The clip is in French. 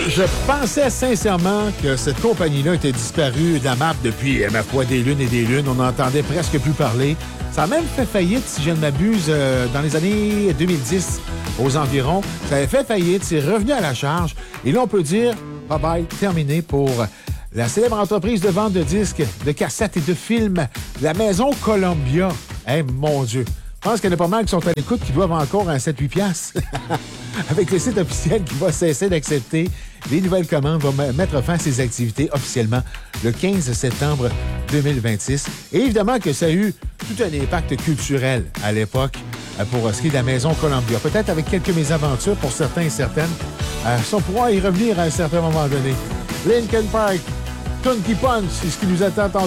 Je pensais sincèrement que cette compagnie-là était disparue de la map depuis, ma foi, des lunes et des lunes. On n'entendait presque plus parler. Ça a même fait faillite, si je ne m'abuse, dans les années 2010 aux environs. Ça avait fait faillite, c'est revenu à la charge. Et là, on peut dire, bye-bye, terminé pour la célèbre entreprise de vente de disques, de cassettes et de films, la maison Columbia. Mon Dieu! Je pense qu'il y en a pas mal qui sont à l'écoute qui doivent encore un 7-8 piastres. Avec le site officiel qui va cesser d'accepter les nouvelles commandes, va mettre fin à ses activités officiellement le 15 septembre 2026. Et évidemment que ça a eu tout un impact culturel à l'époque pour ce qui est de la maison Columbia. Peut-être avec quelques mésaventures pour certains et certaines, sans pouvoir y revenir à un certain moment donné. Linkin Park, Tunky Punch, c'est ce qui nous attend